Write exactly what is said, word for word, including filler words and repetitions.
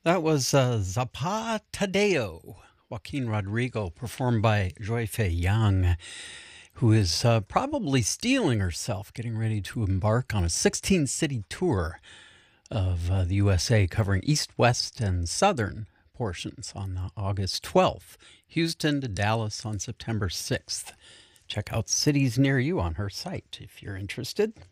That was uh, Zapata Tadeo, Joaquin Rodrigo, performed by Joy Fei Yang, who is uh, probably stealing herself, getting ready to embark on a sixteen city tour of uh, the U S A, covering east, west, and southern portions on uh, August twelfth, Houston to Dallas on September sixth. Check out cities near you on her site if you're interested.